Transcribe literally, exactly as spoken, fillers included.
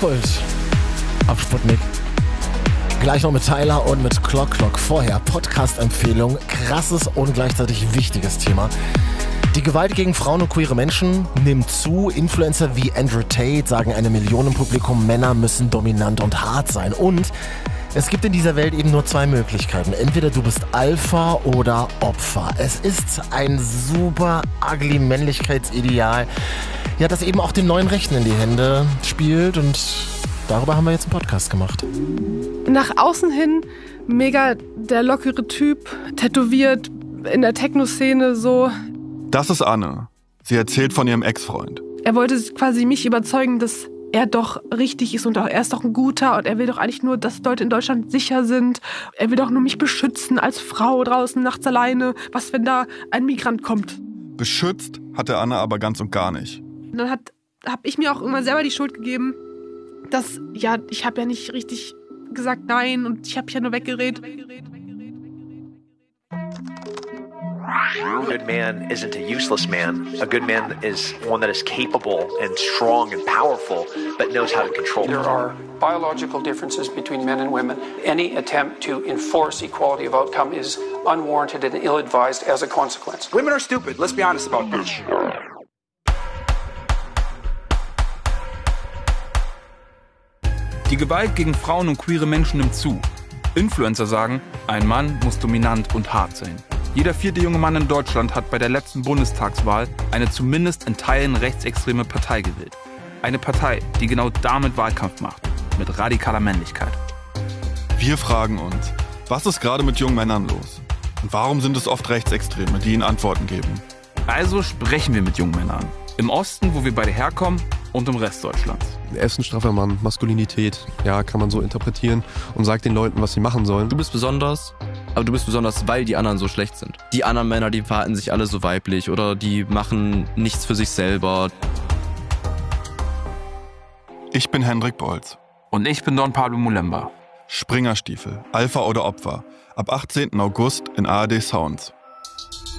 Rockkult auf Sputnik. Gleich noch mit Tyler und mit Clock Clock. Vorher Podcast-Empfehlung, krasses und gleichzeitig wichtiges Thema. Die Gewalt gegen Frauen und queere Menschen nimmt zu. Influencer wie Andrew Tate sagen einem Millionenpublikum, Männer müssen dominant und hart sein. Und es gibt in dieser Welt eben nur zwei Möglichkeiten. Entweder du bist Alpha oder Opfer. Es ist ein super ugly Männlichkeitsideal, ja, das eben auch den neuen Rechten in die Hände spielt. Und darüber haben wir jetzt einen Podcast gemacht. Nach außen hin mega der lockere Typ, tätowiert, in der Techno-Szene so. Das ist Anne. Sie erzählt von ihrem Ex-Freund. Er wollte quasi mich überzeugen, dass er doch richtig ist und auch, er ist doch ein Guter und er will doch eigentlich nur, dass Leute in Deutschland sicher sind. Er will doch nur mich beschützen als Frau draußen nachts alleine. Was, wenn da ein Migrant kommt? Beschützt hatte Anne aber ganz und gar nicht. Und dann hat, hab ich mir auch immer selber die Schuld gegeben, dass, ja, ich habe ja nicht richtig gesagt nein und ich habe ja nur weggeredet. A good man isn't a useless man. A good man is one that is capable and strong and powerful, but knows how to control. There are biological differences between men and women. Any attempt to enforce equality of outcome is unwarranted and ill-advised as a consequence. Women are stupid. Let's be honest about this. Die Gewalt gegen Frauen und queere Menschen nimmt zu. Influencer sagen, ein Mann muss dominant und hart sein. Jeder vierte junge Mann in Deutschland hat bei der letzten Bundestagswahl eine zumindest in Teilen rechtsextreme Partei gewählt. Eine Partei, die genau damit Wahlkampf macht, mit radikaler Männlichkeit. Wir fragen uns, was ist gerade mit jungen Männern los? Und warum sind es oft Rechtsextreme, die ihnen Antworten geben? Also sprechen wir mit jungen Männern. Im Osten, wo wir beide herkommen, und im Rest Deutschlands. Er ist ein straffer Mann, Maskulinität, ja, kann man so interpretieren und sagt den Leuten, was sie machen sollen. Du bist besonders, aber du bist besonders, weil die anderen so schlecht sind. Die anderen Männer, die verhalten sich alle so weiblich oder die machen nichts für sich selber. Ich bin Hendrik Bolz. Und ich bin Don Pablo Mulemba. Springerstiefel, Alpha oder Opfer. Ab achtzehnten August in A R D Sounds.